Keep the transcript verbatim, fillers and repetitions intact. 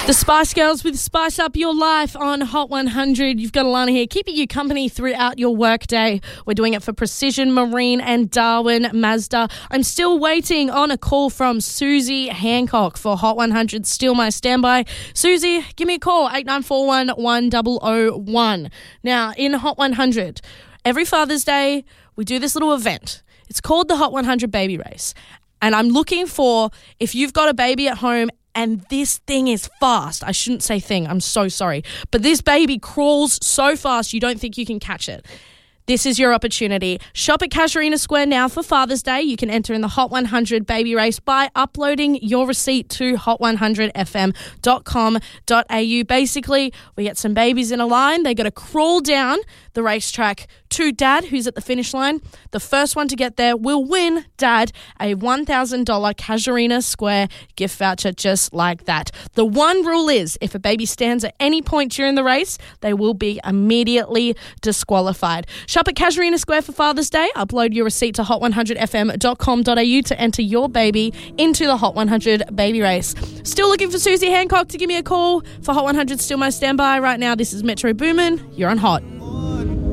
The Spice Girls with Spice Up Your Life on Hot one hundred. You've got Alana here, keeping you company throughout your workday. We're doing it for Precision Marine and Darwin Mazda. I'm still waiting on a call from Susie Hancock for Hot one hundred. Still my standby. Susie, give me a call, eight nine four one, one zero zero one. Now, in Hot one hundred, every Father's Day, we do this little event. It's called the Hot one hundred Baby Race. And I'm looking for, if you've got a baby at home and this thing is fast. I shouldn't say thing. I'm so sorry. But this baby crawls so fast you don't think you can catch it. This is your opportunity. Shop at Casuarina Square now for Father's Day. You can enter in the Hot one hundred Baby Race by uploading your receipt to hot one hundred f m dot com dot a u. Basically, we get some babies in a line. They got to crawl down the racetrack to Dad, who's at the finish line. The first one to get there will win Dad a one thousand dollars Casuarina Square gift voucher just like that. The one rule is if a baby stands at any point during the race, they will be immediately disqualified. Shop at Casuarina Square for Father's Day. Upload your receipt to hot one hundred f m dot com dot a u to enter your baby into the Hot one hundred Baby Race. Still looking for Susie Hancock to give me a call for Hot one hundred. Still my standby right now. This is Metro Boomin. You're on Hot.